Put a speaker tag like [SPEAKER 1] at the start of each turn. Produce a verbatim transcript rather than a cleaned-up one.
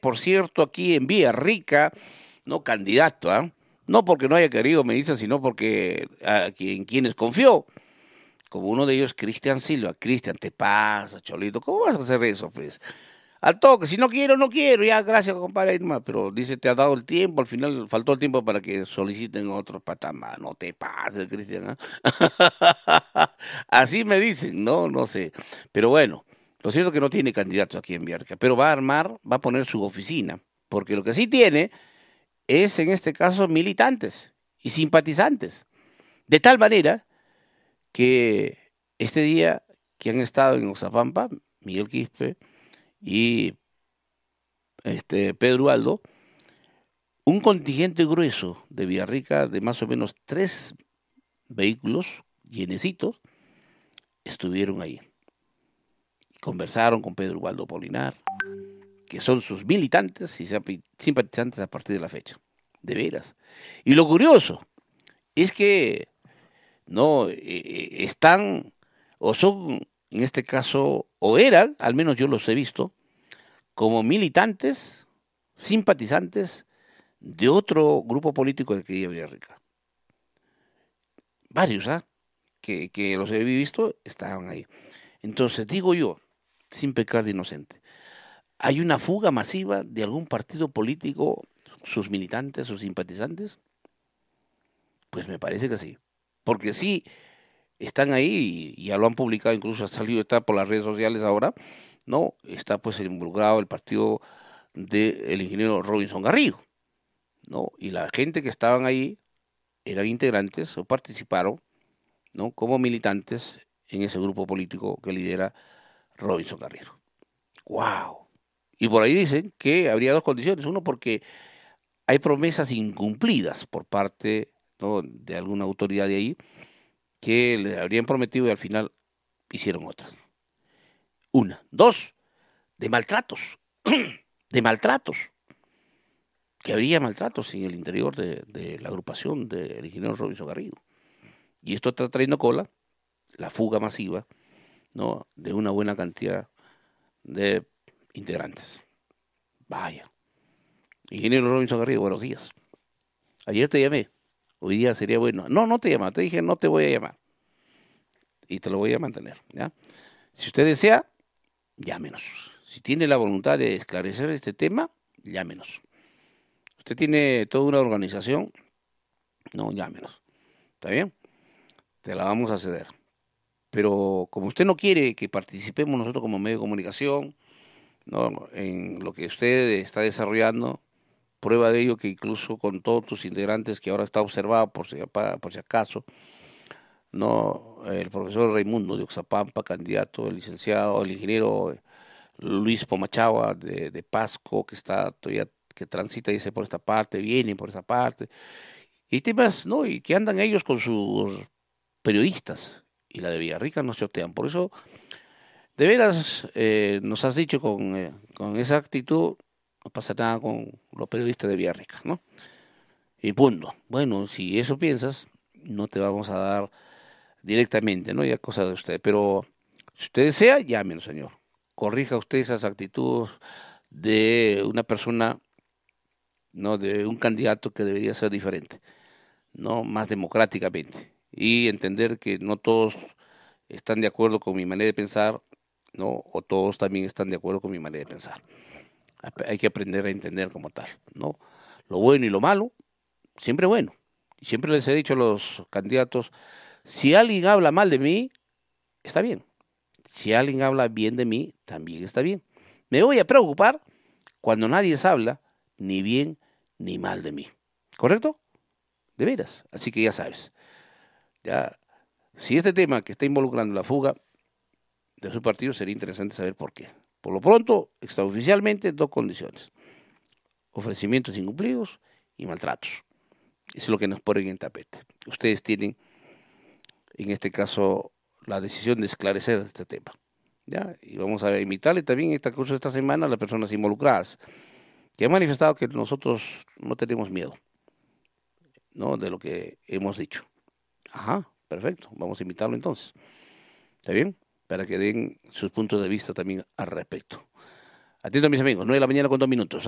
[SPEAKER 1] por cierto, aquí en Villarrica, no candidato, ¿ah? ¿eh? No porque no haya querido, me dicen, sino porque a quien quienes confió. Como uno de ellos, Cristian Silva. Cristian, te pasa, Cholito, ¿cómo vas a hacer eso, pues? Al toque, si no quiero, no quiero, ya, gracias, compadre Irma, pero dice, te ha dado el tiempo, al final faltó el tiempo para que soliciten otros patamás, no te pases, Cristian, ¿eh? Así me dicen, no, no sé, pero bueno, lo cierto es que no tiene candidatos aquí en Villarrica, pero va a armar, va a poner su oficina, porque lo que sí tiene es, en este caso, militantes y simpatizantes, de tal manera que este día que han estado en Oxapampa, Miguel Quispe y este Pedro Aldo, un contingente grueso de Villarrica de más o menos tres vehículos llenecitos estuvieron ahí. Conversaron con Pedro Ubaldo Polinar, que son sus militantes y simpatizantes a partir de la fecha. De veras. Y lo curioso es que no eh, están o son, en este caso, o eran, al menos yo los he visto, como militantes, simpatizantes de otro grupo político de aquí de Villarrica. Varios, ¿ah? ¿eh? Que, que los he visto estaban ahí. Entonces, digo yo, sin pecar de inocente, ¿hay una fuga masiva de algún partido político, sus militantes, sus simpatizantes? Pues me parece que sí. Porque sí, están ahí y ya lo han publicado, incluso ha salido, está por las redes sociales ahora, ¿no? Está pues involucrado el partido del ingeniero Robinson Garrido, ¿no? Y la gente que estaban ahí eran integrantes o participaron, ¿no? Como militantes en ese grupo político que lidera Robinson Garrido. ¡Wow! Y por ahí dicen que habría dos condiciones. Uno, porque hay promesas incumplidas por parte, ¿no?, de alguna autoridad de ahí que le habrían prometido y al final hicieron otras. Una. Dos, de maltratos. de maltratos. Que habría maltratos en el interior de, de la agrupación del ingeniero Robinson Garrido. Y esto está trayendo cola, la fuga masiva, ¿no?, de una buena cantidad de integrantes. Vaya. Ingeniero Robinson Garrido, buenos días. Ayer te llamé, hoy día sería bueno. No, no te llamé, te dije no te voy a llamar. Y te lo voy a mantener, ¿ya? Si usted desea, llámenos. Si tiene la voluntad de esclarecer este tema, llámenos. Usted tiene toda una organización, no, llámenos. ¿Está bien? Te la vamos a ceder. Pero como usted no quiere que participemos nosotros como medio de comunicación, ¿no?, en lo que usted está desarrollando, prueba de ello que incluso con todos tus integrantes, que ahora está observado por si, por si acaso, no, el profesor Raimundo de Oxapampa, candidato, el licenciado, el ingeniero Luis Pomachagua de, de Pasco, que está todavía, que transita, dice, por esta parte, viene por esta parte, y temas, ¿no?, y que andan ellos con sus periodistas, y la de Villarrica no se otean. Por eso, de veras, eh, nos has dicho con, eh, con esa actitud, no pasa nada con los periodistas de Villarrica, ¿no? Y punto. Bueno, si eso piensas, no te vamos a dar directamente, ¿no? Ya cosa de usted. Pero si usted desea, llámenos, señor. Corrija usted esas actitudes de una persona, ¿no?, de un candidato que debería ser diferente, ¿no?, más democráticamente. Y entender que no todos están de acuerdo con mi manera de pensar, ¿no?, o todos también están de acuerdo con mi manera de pensar. Hay que aprender a entender como tal, ¿no? Lo bueno y lo malo, siempre bueno. Y siempre les he dicho a los candidatos, si alguien habla mal de mí, está bien. Si alguien habla bien de mí, también está bien. Me voy a preocupar cuando nadie habla ni bien ni mal de mí. ¿Correcto? De veras. Así que ya sabes. Ya, si este tema que está involucrando la fuga de su partido, sería interesante saber por qué. Por lo pronto, extraoficialmente, dos condiciones: ofrecimientos incumplidos y maltratos. Eso es lo que nos ponen en tapete. Ustedes tienen, en este caso, la decisión de esclarecer este tema, ¿ya? Y vamos a invitarle también en este curso de esta semana a las personas involucradas, que han manifestado que nosotros no tenemos miedo, ¿no?, de lo que hemos dicho. Ajá, perfecto. Vamos a invitarlo entonces. ¿Está bien? Para que den sus puntos de vista también al respecto. Atento a mis amigos, nueve de la mañana con dos minutos.